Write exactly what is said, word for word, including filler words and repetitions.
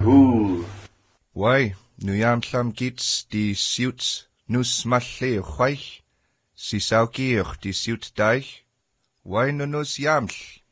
Ooh. Wai, nu jam llam gits die siwt nus malle chwaich, si saugier die siwt daich. Wai nu nus jaml.